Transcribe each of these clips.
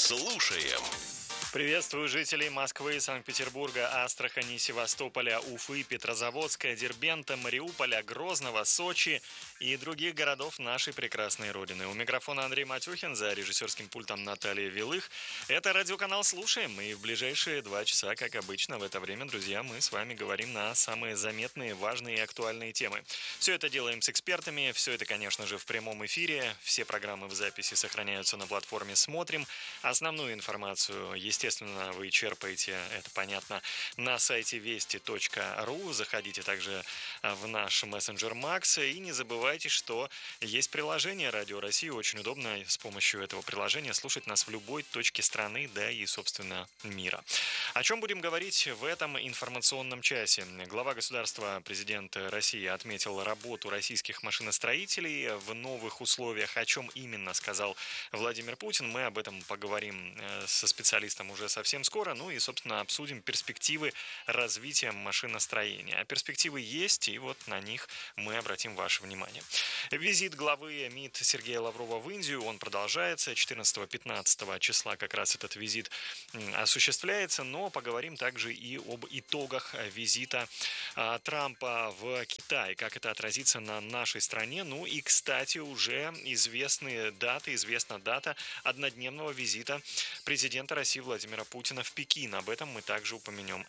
Слушаем. Приветствую жителей Москвы, Санкт-Петербурга, Астрахани, Севастополя, Уфы, Петрозаводска, Дербента, Мариуполя, Грозного, Сочи и других городов нашей прекрасной родины. У микрофона Андрей Матюхин, за режиссерским пультом Наталья Вилых. Это радиоканал «Слушаем», и в ближайшие 2 часа, как обычно, в это время, друзья, мы с вами говорим на самые заметные, важные и актуальные темы. Все это делаем с экспертами, все это, конечно же, в прямом эфире. Все программы в записи сохраняются на платформе «Смотрим». Основную информацию, естественно, вы черпаете, это понятно, на сайте вести.ру. Заходите также в наш мессенджер Макс. И не забывайте, что есть приложение «Радио России». Очень удобно с помощью этого приложения слушать нас в любой точке страны, да и, собственно, мира. О чем будем говорить в этом информационном часе? Глава государства, президент России, отметил работу российских машиностроителей в новых условиях. О чем именно сказал Владимир Путин, мы об этом поговорим со специалистом уже совсем скоро. Ну и, собственно, обсудим перспективы развития машиностроения. А перспективы есть, и вот на них мы обратим ваше внимание. Визит главы МИД Сергея Лаврова в Индию, он продолжается. 14-15 числа как раз этот визит осуществляется. Но поговорим также и об итогах визита Трампа в Китай. Как это отразится на нашей стране. Ну и, кстати, уже известна дата однодневного визита президента России Владимира Путина в Пекин. Об этом мы также упомянем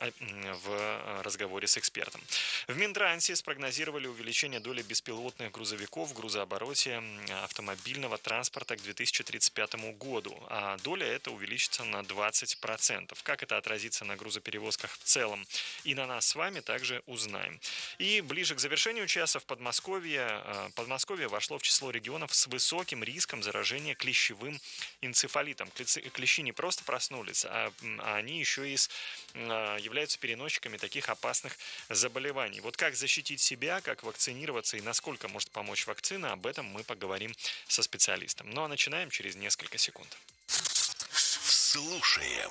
в разговоре с экспертом. В Минтрансе спрогнозировали увеличение доли беспилотных грузовиков в грузообороте автомобильного транспорта к 2035 году. А доля эта увеличится на 20%. Как это отразится на грузоперевозках в целом и на нас с вами, также узнаем. И ближе к завершению часа в Подмосковье вошло в число регионов с высоким риском заражения клещевым энцефалитом. Клещи не просто проснулись, а они еще и являются переносчиками таких опасных заболеваний. Вот как защитить себя, как вакцинироваться и насколько может помочь вакцина, об этом мы поговорим со специалистом. Ну а начинаем через несколько секунд. Слушаем.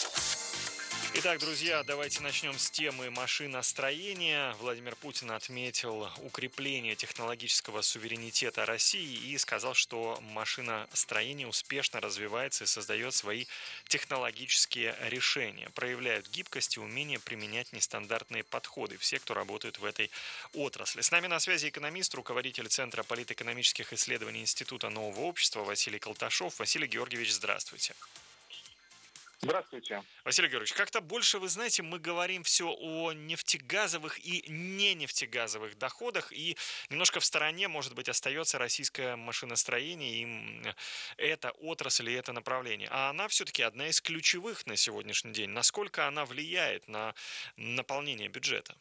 Итак, друзья, давайте начнем с темы машиностроения. Владимир Путин отметил укрепление технологического суверенитета России и сказал, что машиностроение успешно развивается и создает свои технологические решения, проявляют гибкость и умение применять нестандартные подходы все, кто работает в этой отрасли. С нами на связи экономист, руководитель Центра политэкономических исследований Института нового общества Василий Колташов. Василий Георгиевич, здравствуйте. Здравствуйте. Василий Георгиевич, как-то больше, вы знаете, мы говорим все о нефтегазовых и не нефтегазовых доходах, и немножко в стороне, может быть, остается российское машиностроение, и эта отрасль, и это направление. А она все-таки одна из ключевых на сегодняшний день. Насколько она влияет на наполнение бюджета?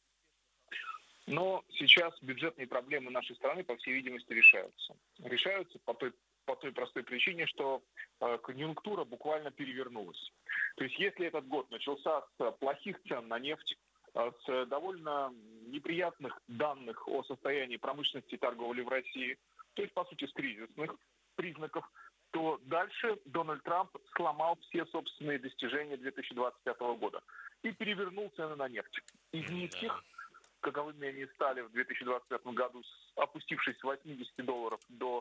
Но сейчас бюджетные проблемы нашей страны, по всей видимости, решаются. Решаются по той простой причине, что конъюнктура буквально перевернулась. То есть если этот год начался с плохих цен на нефть, с довольно неприятных данных о состоянии промышленности и торговли в России, то есть, по сути, с кризисных признаков, то дальше Дональд Трамп сломал все собственные достижения 2025 года и перевернул цены на нефть. Из низких, каковыми они стали в 2025 году, опустившись с $80 до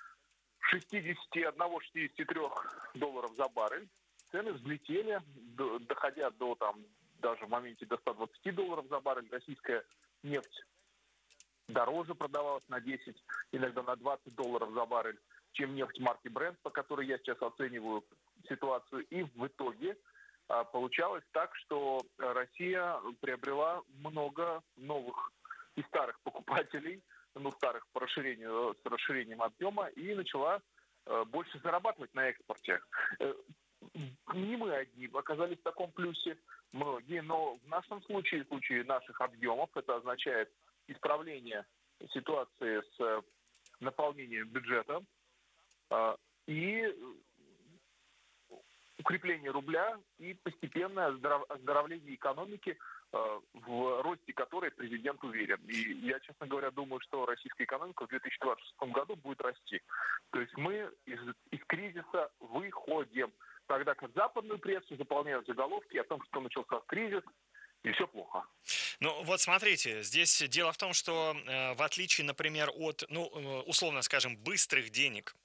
61-63 долларов за баррель, цены взлетели, доходя до даже в моменте до 120 долларов за баррель. Российская нефть дороже продавалась на 10, иногда на 20 долларов за баррель, чем нефть марки Brent, по которой я сейчас оцениваю ситуацию. И в итоге получалось так, что Россия приобрела много новых и старых покупателей, старых с расширением объема, и начала больше зарабатывать на экспорте. Не мы одни оказались в таком плюсе, многие, но в нашем случае, в случае наших объемов, это означает исправление ситуации с наполнением бюджета и укрепление рубля и постепенное оздоровление экономики, в росте которой президент уверен. И я, честно говоря, думаю, что российская экономика в 2026 году будет расти. То есть мы из кризиса выходим, тогда как западную прессу заполняют заголовки о том, что начался кризис, и все плохо. Ну, вот смотрите, здесь дело в том, что в отличие, например, от, условно скажем, быстрых денег,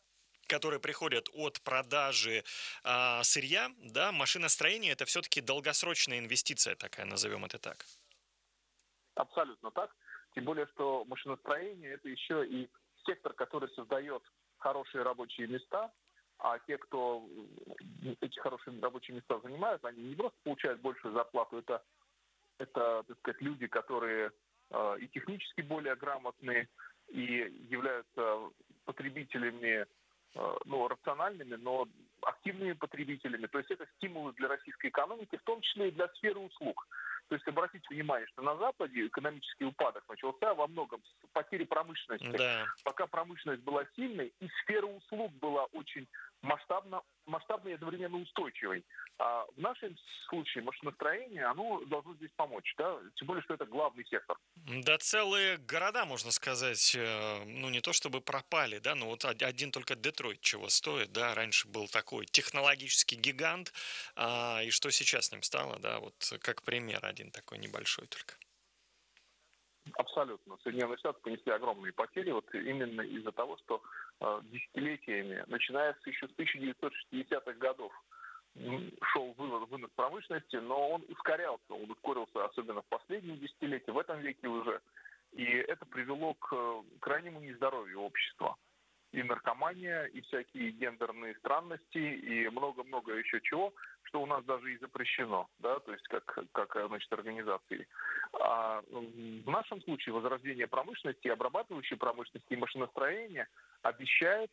которые приходят от продажи сырья, да, машиностроение это все-таки долгосрочная инвестиция такая, назовем это так. Абсолютно так. Тем более, что машиностроение – это еще и сектор, который создает хорошие рабочие места, а те, кто эти хорошие рабочие места занимают, они не просто получают большую зарплату, это так сказать, люди, которые и технически более грамотные, и являются потребителями, рациональными, но активными потребителями. То есть это стимулы для российской экономики, в том числе и для сферы услуг. То есть обратите внимание, что на Западе экономический упадок начался во многом с потери промышленности. Да. Пока промышленность была сильной, и сфера услуг была очень масштабной и одновременно устойчивой. А в нашем случае машиностроение, оно должно здесь помочь, да? Тем более, что это главный сектор. Да, целые города, можно сказать, ну не то чтобы пропали, да, но вот один только Детройт чего стоит, да, раньше был такой технологический гигант, и что сейчас с ним стало, да, вот как пример один такой небольшой только. Абсолютно. Соединенные Штаты понесли огромные потери вот именно из-за того, что десятилетиями, начиная еще с 1960-х годов, шел вынос промышленности, но он ускорился, особенно в последние десятилетия, в этом веке уже. И это привело к крайнему нездоровью общества. И наркомания, и всякие гендерные странности, и много-много еще чего, что у нас даже и запрещено, да, то есть как значит, организации. А в нашем случае возрождение промышленности, обрабатывающей промышленности и машиностроения обещает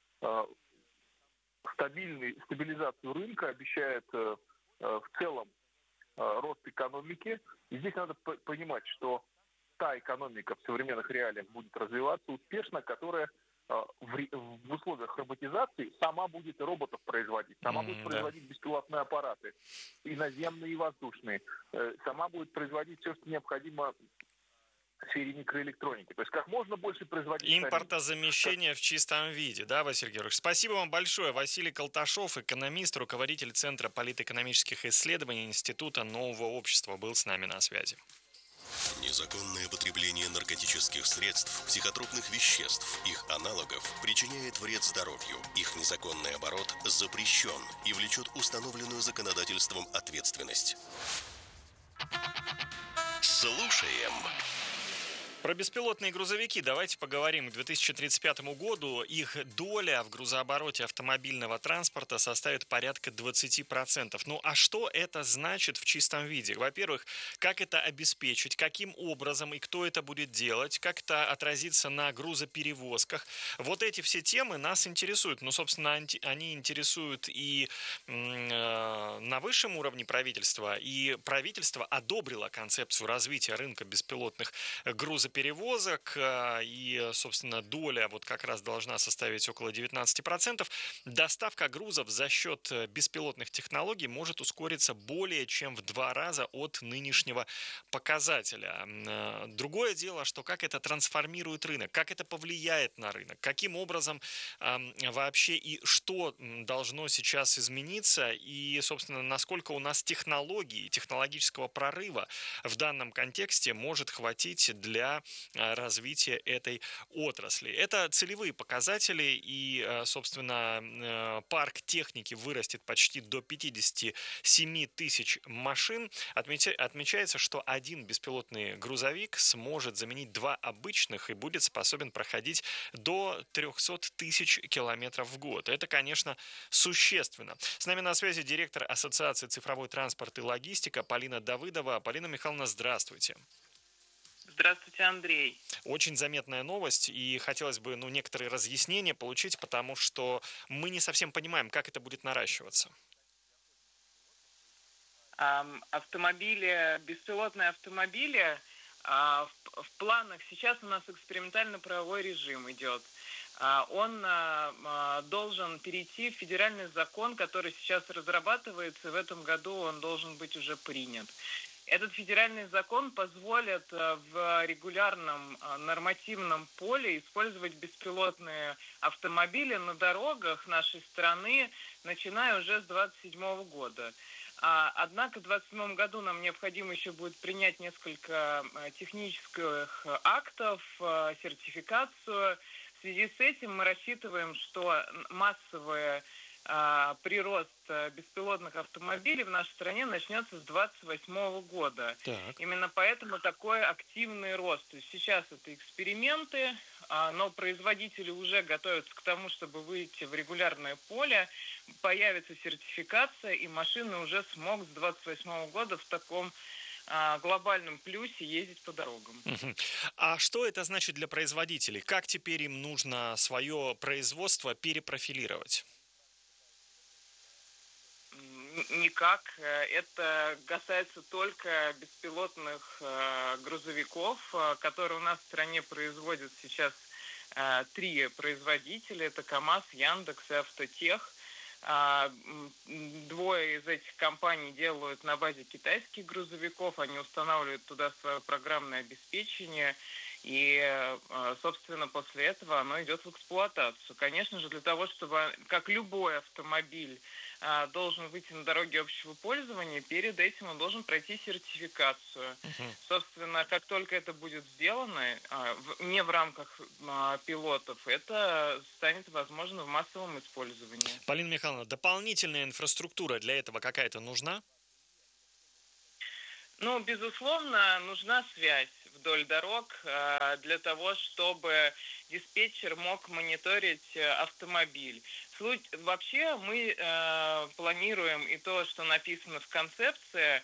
стабилизацию рынка, обещает в целом рост экономики. И здесь надо понимать, что та экономика в современных реалиях будет развиваться успешно, которая в условиях роботизации сама будет роботов производить, сама будет производить беспилотные аппараты, и наземные, и воздушные, сама будет производить все, что необходимо в сфере микроэлектроники. То есть как можно больше производить... Импортозамещение в чистом виде, да, Василий Георгиевич? Спасибо вам большое. Василий Колташов, экономист, руководитель Центра политэкономических исследований Института нового общества, был с нами на связи. Незаконное потребление наркотических средств, психотропных веществ, их аналогов причиняет вред здоровью. Их незаконный оборот запрещен и влечет установленную законодательством ответственность. Слушаем. Про беспилотные грузовики давайте поговорим. К 2035 году их доля в грузообороте автомобильного транспорта составит порядка 20%. Ну а что это значит в чистом виде? Во-первых, как это обеспечить, каким образом и кто это будет делать, как это отразится на грузоперевозках. Вот эти все темы нас интересуют. Ну, собственно, они интересуют и на высшем уровне правительства, и правительство одобрило концепцию развития рынка беспилотных грузоперевозок, и, собственно, доля вот как раз должна составить около 19%. Доставка грузов за счет беспилотных технологий может ускориться более чем в 2 раза от нынешнего показателя. Другое дело, что как это трансформирует рынок, как это повлияет на рынок, каким образом вообще и что должно сейчас измениться, и, собственно, насколько у нас технологий, технологического прорыва в данном контексте может хватить для развития этой отрасли. Это целевые показатели, и, собственно, парк техники вырастет почти до 57 тысяч машин. Отмечается, что один беспилотный грузовик сможет заменить 2 обычных и будет способен проходить до 300 тысяч километров в год. Это, конечно, существенно. С нами на связи директор Ассоциации «Цифровой транспорт и логистика» Полина Давыдова. Полина Михайловна, здравствуйте. Здравствуйте, Андрей. Очень заметная новость, и хотелось бы некоторые разъяснения получить, потому что мы не совсем понимаем, как это будет наращиваться. Беспилотные автомобили, в планах сейчас у нас экспериментально-правовой режим идет. Он должен перейти в федеральный закон, который сейчас разрабатывается, и в этом году он должен быть уже принят. Этот федеральный закон позволит в регулярном нормативном поле использовать беспилотные автомобили на дорогах нашей страны, начиная уже с 2027 года. Однако в 2027 году нам необходимо еще будет принять несколько технических актов, сертификацию. В связи с этим мы рассчитываем, что массовый прирост беспилотных автомобилей в нашей стране начнется с 2028 года. Так. Именно поэтому такой активный рост. То есть сейчас это эксперименты, но производители уже готовятся к тому, чтобы выйти в регулярное поле, появится сертификация, и машины уже смогут с 2028 года в таком глобальном плюсе ездить по дорогам. А что это значит для производителей? Как теперь им нужно свое производство перепрофилировать? Никак. Это касается только беспилотных грузовиков, которые у нас в стране производят сейчас 3 производителя. Это КАМАЗ, Яндекс и Автотех. 2 из этих компаний делают на базе китайских грузовиков. Они устанавливают туда свое программное обеспечение. И, собственно, после этого оно идет в эксплуатацию. Конечно же, для того, чтобы, как любой автомобиль, должен выйти на дороги общего пользования, перед этим он должен пройти сертификацию. Собственно, как только это будет сделано, не в рамках пилотов, это станет возможно в массовом использовании. Полина Михайловна, дополнительная инфраструктура для этого какая-то нужна? Ну, безусловно, нужна связь вдоль дорог для того, чтобы диспетчер мог мониторить автомобиль. Вообще мы планируем и то, что написано в концепции,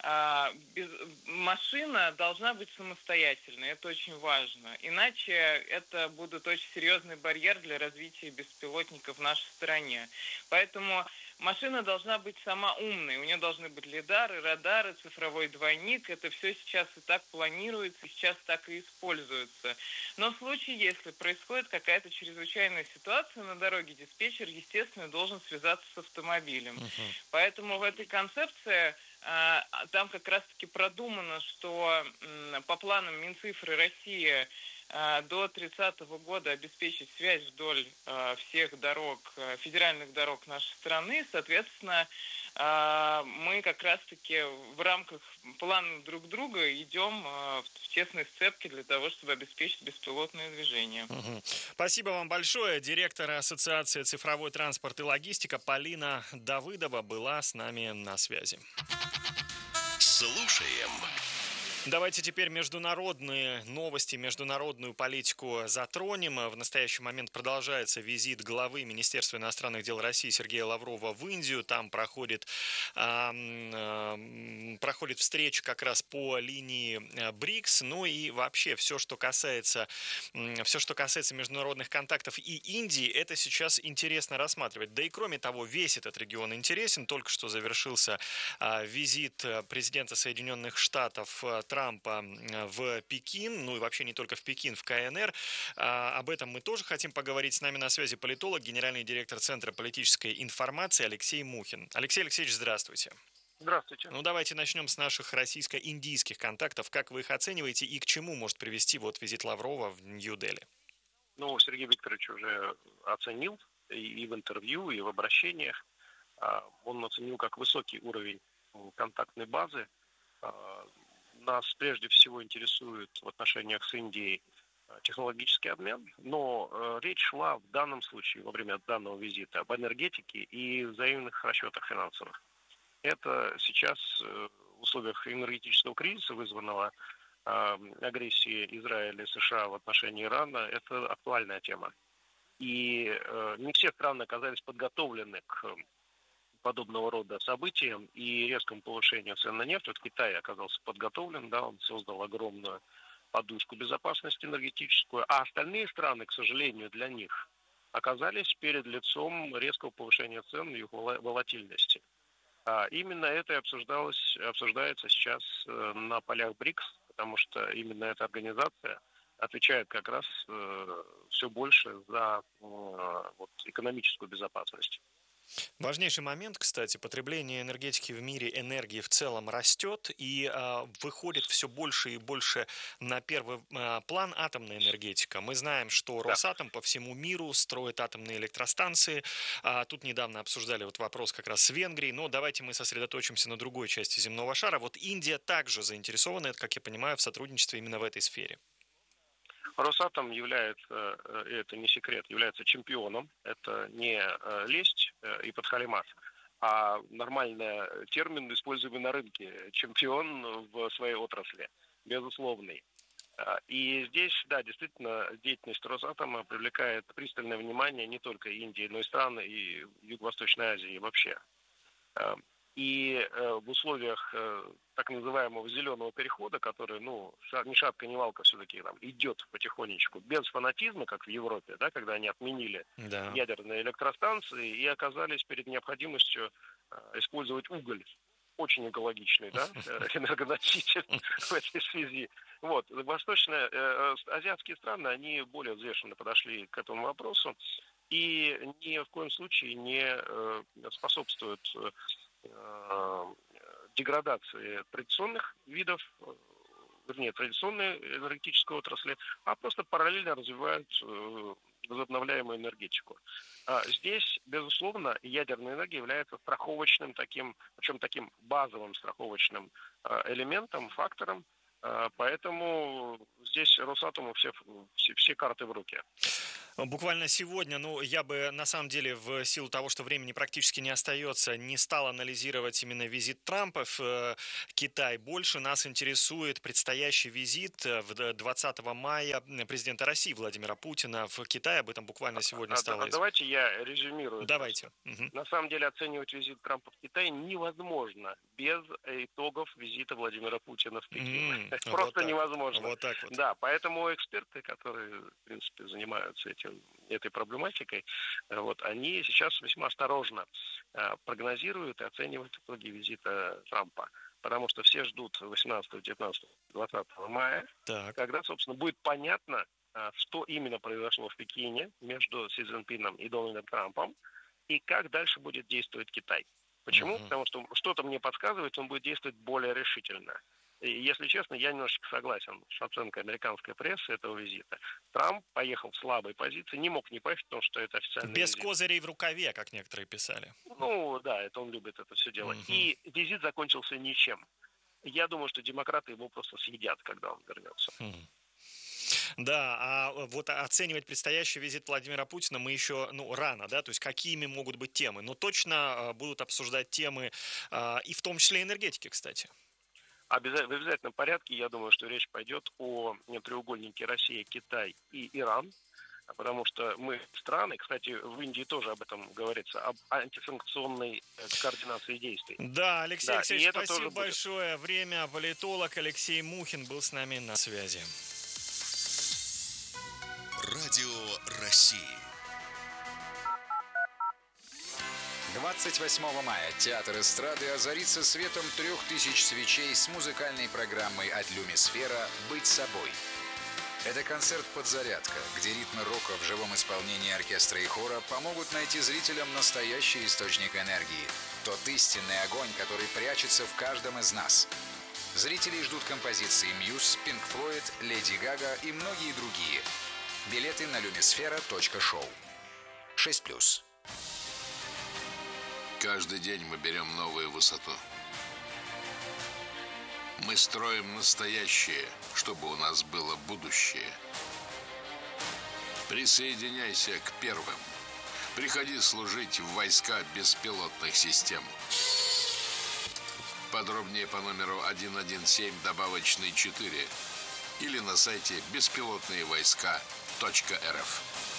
машина должна быть самостоятельной, это очень важно. Иначе это будет очень серьезный барьер для развития беспилотников в нашей стране. Поэтому машина должна быть сама умной, у нее должны быть лидары, радары, цифровой двойник. Это все сейчас и так планируется, и сейчас так и используется. Но в случае, если происходит какая-то чрезвычайная ситуация на дороге, диспетчер, естественно, должен связаться с автомобилем. Поэтому в этой концепции там как раз-таки продумано, что по планам Минцифры России до 30 года обеспечить связь вдоль всех дорог, федеральных дорог нашей страны. Соответственно, мы как раз-таки в рамках планов друг друга идем в тесной сцепке для того, чтобы обеспечить беспилотное движение. Спасибо вам большое. Директор Ассоциации «Цифровой транспорт и логистика» Полина Давыдова была с нами на связи. Слушаем. Давайте теперь международные новости, международную политику затронем. В настоящий момент продолжается визит главы Министерства иностранных дел России Сергея Лаврова в Индию. Там проходит встреча как раз по линии БРИКС. Ну и вообще все, что касается международных контактов и Индии, это сейчас интересно рассматривать. Да и кроме того, весь этот регион интересен. Только что завершился визит президента Соединенных Штатов Трампа в Пекин, ну и вообще не только в Пекин, в КНР. Об этом мы тоже хотим поговорить. С нами на связи политолог, генеральный директор Центра политической информации Алексей Мухин. Алексей Алексеевич, здравствуйте. Здравствуйте. Ну, давайте начнем с наших российско-индийских контактов. Как вы их оцениваете и к чему может привести визит Лаврова в Нью-Дели? Ну, Сергей Викторович уже оценил и в интервью, и в обращениях. Он оценил как высокий уровень контактной базы. Нас прежде всего интересует в отношениях с Индией технологический обмен, но речь шла в данном случае, во время данного визита, об энергетике и взаимных расчетах финансовых. Это сейчас в условиях энергетического кризиса, вызванного агрессией Израиля и США в отношении Ирана, это актуальная тема. И не все страны оказались подготовлены к подобного рода событиям и резкому повышению цен на нефть. Вот Китай оказался подготовлен, да, он создал огромную подушку безопасности энергетическую, а остальные страны, к сожалению, для них оказались перед лицом резкого повышения цен и их волатильности. Именно это и обсуждается сейчас на полях БРИКС, потому что именно эта организация отвечает как раз все больше за экономическую безопасность. Важнейший момент, кстати, потребление энергетики в мире, энергии в целом растет и выходит все больше и больше на первый план атомная энергетика. Мы знаем, что Росатом по всему миру строит атомные электростанции. Тут недавно обсуждали вопрос как раз с Венгрией, но давайте мы сосредоточимся на другой части земного шара. Индия также заинтересована, как я понимаю, в сотрудничестве именно в этой сфере. Росатом является, и это не секрет, является чемпионом. Это не лесть и подхалимат, а нормальный термин, используемый на рынке. Чемпион в своей отрасли, безусловный. И здесь, да, действительно, деятельность Росатома привлекает пристальное внимание не только Индии, но и стран и Юго-Восточной Азии вообще. И в условиях так называемого зеленого перехода, который, ни шатка, ни валка все-таки там идет потихонечку, без фанатизма, как в Европе, да, когда они отменили ядерные электростанции и оказались перед необходимостью использовать уголь. Очень экологичный, да, энергоноситель в этой связи. Вот, азиатские страны, они более взвешенно подошли к этому вопросу и ни в коем случае не способствуют деградации традиционных видов, традиционной энергетической отрасли, а просто параллельно развивают возобновляемую энергетику. Здесь, безусловно, ядерная энергия является страховочным таким базовым страховочным элементом, фактором, поэтому здесь Росатому все карты в руке. Буквально сегодня, я бы на самом деле в силу того, что времени практически не остается, не стал анализировать именно визит Трампа в Китай. Больше нас интересует предстоящий визит 20 мая президента России Владимира Путина в Китай. Об этом буквально сегодня стало известно. Давайте я резюмирую. Давайте. На самом деле оценивать визит Трампа в Китай невозможно без итогов визита Владимира Путина в Пекин. Просто невозможно. Вот так вот. Да, поэтому эксперты, которые, в принципе, занимаются этой проблематикой, они сейчас весьма осторожно прогнозируют и оценивают итоги визита Трампа. Потому что все ждут 18, 19, 20 мая, когда, собственно, будет понятно, что именно произошло в Пекине между Си Цзиньпином и Дональдом Трампом, и как дальше будет действовать Китай. Почему? Потому что что-то мне подсказывает, он будет действовать более решительно. И, если честно, я немножечко согласен с оценкой американской прессы этого визита. Трамп поехал в слабой позиции, не мог не поехать, потому что это официальный без визит. Козырей в рукаве, как некоторые писали. Да, это он любит это все делать. И визит закончился ничем. Я думаю, что демократы его просто съедят, когда он вернется. Да, а вот оценивать предстоящий визит Владимира Путина мы еще, рано, да, то есть какими могут быть темы. Но точно будут обсуждать темы, и в том числе энергетики, кстати. В обязательном порядке, я думаю, что речь пойдет о треугольнике Россия, Китай и Иран, потому что мы страны, кстати, в Индии тоже об этом говорится, об антисанкционной координации действий. Да, Алексей Алексеевич, спасибо большое. Время. Политолог Алексей Мухин был с нами на связи. Радио России. 28 мая театр эстрады озарится светом 3000 свечей с музыкальной программой от Люмисфера «Быть собой». Это концерт-подзарядка, где ритмы рока в живом исполнении оркестра и хора помогут найти зрителям настоящий источник энергии. Тот истинный огонь, который прячется в каждом из нас. Зрителей ждут композиции Muse, Pink Floyd, Lady Gaga и многие другие. Билеты на lumisfera.show. 6+. Каждый день мы берем новую высоту. Мы строим настоящее, чтобы у нас было будущее. Присоединяйся к первым. Приходи служить в войска беспилотных систем. Подробнее по номеру 117 добавочный 4 или на сайте беспилотныевойска.рф.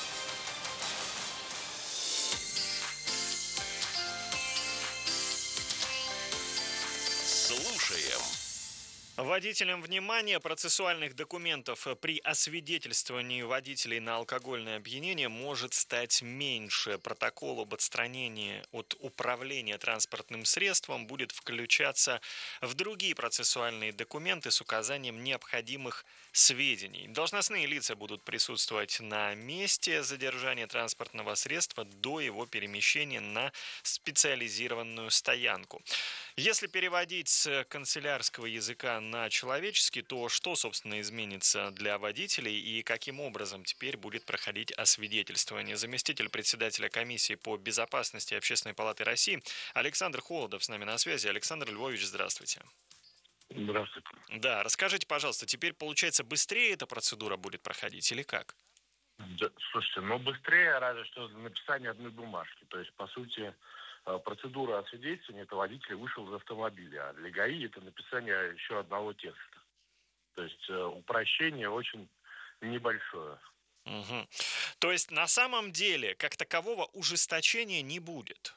Слушаем. Водителям внимание, процессуальных документов при освидетельствовании водителей на алкогольное опьянение может стать меньше. Протокол об отстранении от управления транспортным средством будет включаться в другие процессуальные документы с указанием необходимых сведений. Должностные лица будут присутствовать на месте задержания транспортного средства до его перемещения на специализированную стоянку. Если переводить с канцелярского языка на человеческий, то что, собственно, изменится для водителей и каким образом теперь будет проходить освидетельствование? Заместитель председателя комиссии по безопасности Общественной палаты России Александр Холодов с нами на связи. Александр Львович, здравствуйте. Здравствуйте. Да, расскажите, пожалуйста, теперь, получается, быстрее эта процедура будет проходить или как? Да, слушайте, быстрее разве что написание одной бумажки. То есть, по сути, процедура освидетельствования, это водитель вышел из автомобиля, а для ГАИ это написание еще одного текста. То есть упрощение очень небольшое. Мгм. То есть на самом деле как такового ужесточения не будет.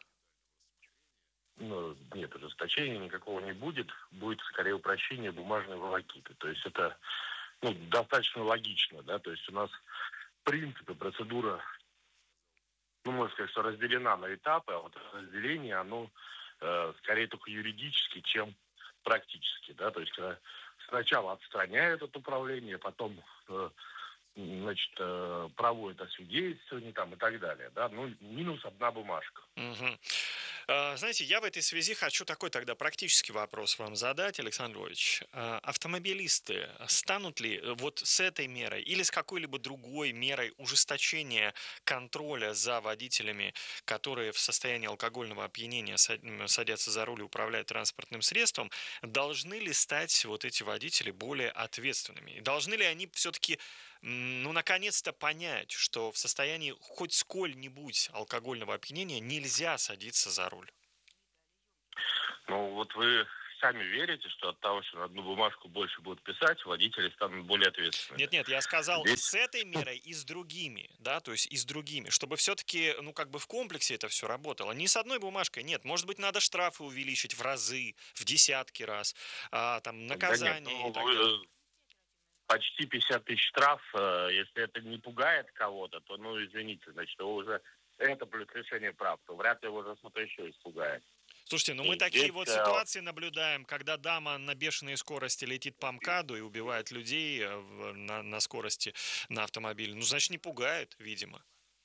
Нет, ужесточения никакого не будет. Будет скорее упрощение бумажной волокиты. То есть это достаточно логично, да. То есть у нас в принципе процедура, можно сказать, что разделена на этапы, а вот разделение, оно скорее только юридически, чем практически, да. То есть когда сначала отстраняют от управления, потом проводят освидетельствование там и так далее, да. Минус одна бумажка. Мгм. Знаете, я в этой связи хочу такой тогда практический вопрос вам задать, Александр Львович. Автомобилисты станут ли вот с этой мерой или с какой-либо другой мерой ужесточения контроля за водителями, которые в состоянии алкогольного опьянения садятся за руль и управляют транспортным средством, должны ли стать вот эти водители более ответственными? И должны ли они все-таки наконец-то понять, что в состоянии хоть сколь-нибудь алкогольного опьянения нельзя садиться за руль? Вот вы сами верите, что от того, что на одну бумажку больше будут писать, водители станут более ответственными? Нет, я сказал Здесь с этой мерой и с другими, да, то есть и с другими, чтобы все-таки, в комплексе это все работало. Не с одной бумажкой, нет, может быть, надо штрафы увеличить в разы, в десятки раз, там, да нет, наказание и так далее. почти 50 тысяч штраф, если это не пугает кого-то, то, извините, значит, его уже это плюс лишение прав, то вряд ли его уже что-то еще испугает. Слушайте, мы И такие здесь, вот ситуации наблюдаем, когда дама на бешеной скорости летит по МКАДу и убивает людей на скорости на автомобиле. Значит, не пугает, видимо.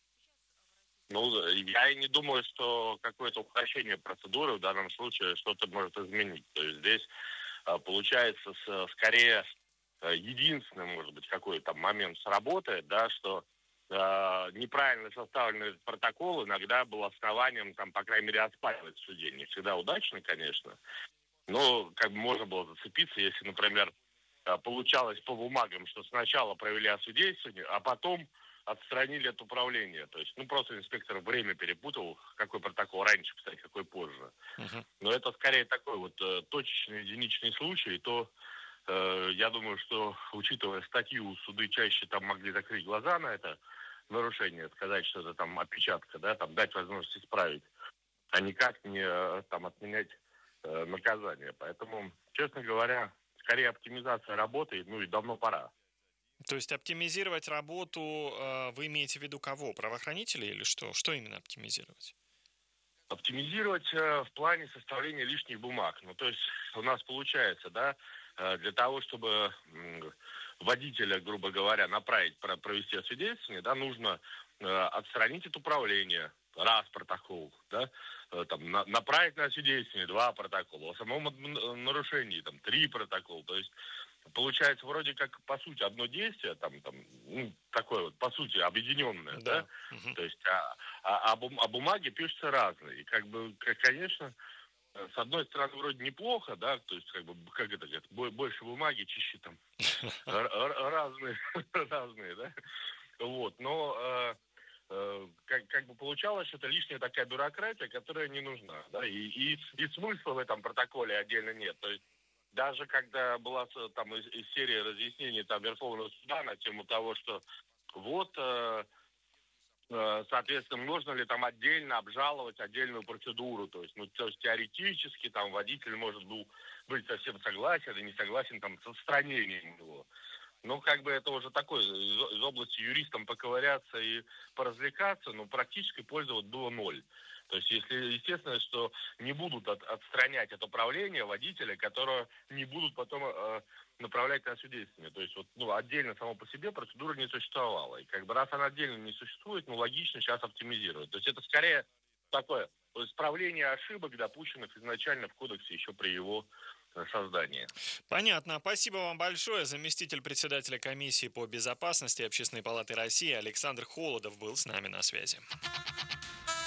Я и не думаю, что какое-то упрощение процедуры в данном случае что-то может изменить. То есть здесь получается скорее единственный, может быть, какой-то момент сработает, да, что неправильно составленный протокол иногда был основанием, там, по крайней мере, оспаривать в суде. Не всегда удачно, конечно, но можно было зацепиться, если, например, получалось по бумагам, что сначала провели освидетельствование, а потом отстранили от управления. То есть, просто инспектор время перепутал, какой протокол раньше писать, какой позже. Угу. Но это скорее такой точечный, единичный случай, то я думаю, что, учитывая статью, суды чаще там могли закрыть глаза на это нарушение, сказать, что это там опечатка, да, там дать возможность исправить, а никак не там отменять наказание. Поэтому, честно говоря, скорее оптимизация работы, и давно пора. То есть оптимизировать работу, вы имеете в виду кого? Правоохранителей или что? Что именно оптимизировать? Оптимизировать в плане составления лишних бумаг. То есть у нас получается, да, для того, чтобы водителя, грубо говоря, направить, провести освидетельствование, да, нужно отстранить от управления, раз протокол, да, там, направить на освидетельствование, 2 протокола, о самом нарушении, там, 3 протокола. То есть получается вроде как, по сути, одно действие, такое по сути, объединенное, да? Угу. То есть, а бумаги пишутся разные. И конечно, с одной стороны, вроде неплохо, да, то есть, как это говорят, больше бумаги, чище там разные, да, но получалось, что это лишняя такая бюрократия, которая не нужна, да, и смысла в этом протоколе отдельно нет, то есть даже когда была там из серии разъяснений там Верховного суда на тему того, что соответственно, можно ли там отдельно обжаловать отдельную процедуру, то есть теоретически там водитель может быть совсем согласен или не согласен там с отстранением его. Это уже такое, из области юристам поковыряться и поразвлекаться, но практической пользы было 0. То есть, естественно, что не будут отстранять от управления водителя, которые не будут потом направлять на освидетельствование. То есть, отдельно само по себе процедура не существовала. И раз она отдельно не существует, логично сейчас оптимизировать. То есть, это скорее такое исправление ошибок, допущенных изначально в кодексе еще при его создании. Понятно. Спасибо вам большое. Заместитель председателя комиссии по безопасности Общественной палаты России Александр Холодов был с нами на связи.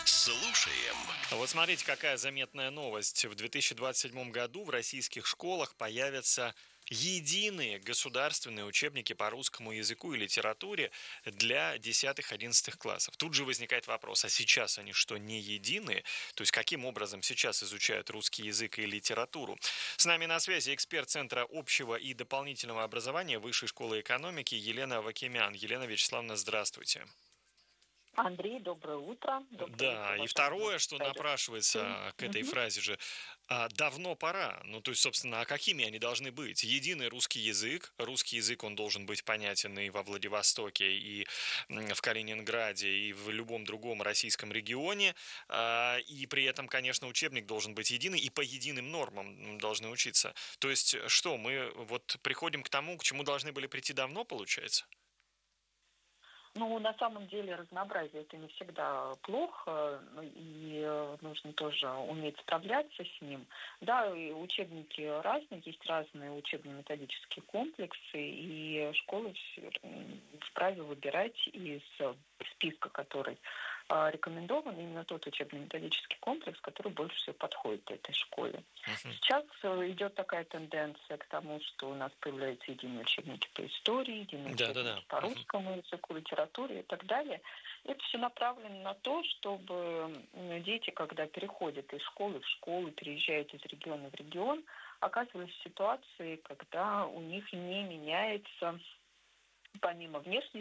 Слушаем. Вот смотрите, какая заметная новость. В 2027 году в российских школах появятся единые государственные учебники по русскому языку и литературе для 10-11 классов. Тут же возникает вопрос, а сейчас они что, не единые? То есть каким образом сейчас изучают русский язык и литературу? С нами на связи эксперт Центра общего и дополнительного образования Высшей школы экономики Елена Авакимян. Елена Вячеславовна, здравствуйте. Андрей, доброе утро. Да, и второе, что напрашивается к этой фразе же, давно пора. Ну, то есть, собственно, а какими они должны быть? Единый русский язык, он должен быть понятен и во Владивостоке, и в Калининграде, и в любом другом российском регионе, и при этом, конечно, учебник должен быть единый, и по единым нормам должны учиться. То есть, что, мы вот приходим к тому, к чему должны были прийти давно, получается? Ну, на самом деле разнообразие это не всегда плохо, и нужно тоже уметь справляться с ним. Да, и учебники разные, есть разные учебно-методические комплексы, и школы вправе выбирать из списка, который рекомендован, именно тот учебно-методический комплекс, который больше всего подходит этой школе. Сейчас идет такая тенденция к тому, что у нас появляются единые учебники по истории, единые учебники по русскому языку, литературе и так далее. Это все направлено на то, чтобы дети, когда переходят из школы в школу, переезжают из региона в регион, оказывались в ситуации, когда у них не меняется помимо внешней